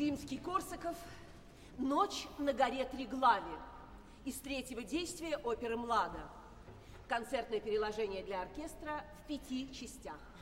Римский-Корсаков «Ночь на горе Триглаве» из третьего действия оперы «Млада». Концертное переложение для оркестра в 5 частях.